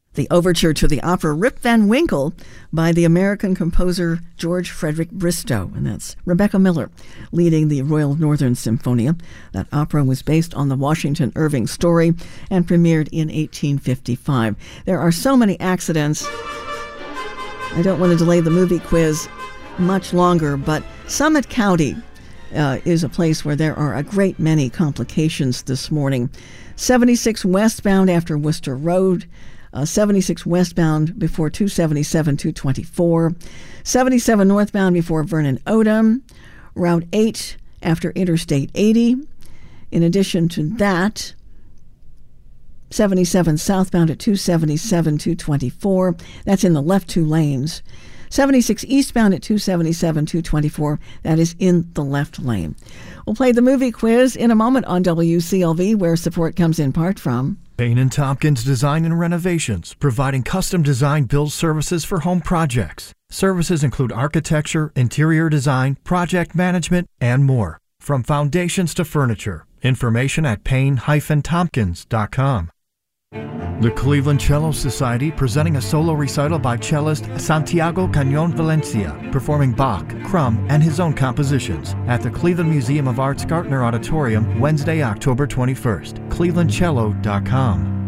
The overture to the opera Rip Van Winkle by the American composer George Frederick Bristow, and that's Rebecca Miller leading the Royal Northern Symphonia. That opera was based on the Washington Irving story and premiered in 1855. There are so many accidents. I don't want to delay the movie quiz much longer, but Summit County is a place where there are a great many complications this morning. 76 westbound after Worcester Road, 76 westbound before 277, 224, 77 northbound before Vernon Odom, Route 8 after Interstate 80. In addition to that, 77 southbound at 277, 224. That's in the left two lanes. 76 eastbound at 277, 224. That is in the left lane. We'll play the movie quiz in a moment on WCLV, where support comes in part from Payne & Tompkins Design and Renovations, providing custom design build services for home projects. Services include architecture, interior design, project management, and more. From foundations to furniture. Information at payne-tompkins.com. The Cleveland Cello Society presenting a solo recital by cellist Santiago Cañón Valencia, performing Bach, Crumb, and his own compositions at the Cleveland Museum of Art's Gartner Auditorium, Wednesday, October 21st. clevelandcello.com.